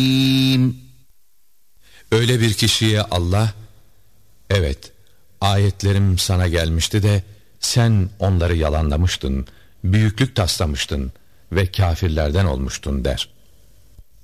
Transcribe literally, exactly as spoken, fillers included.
Öyle bir kişiye Allah, evet, ayetlerim sana gelmişti de sen onları yalanlamıştın, büyüklük taslamıştın ve kâfirlerden olmuştun der.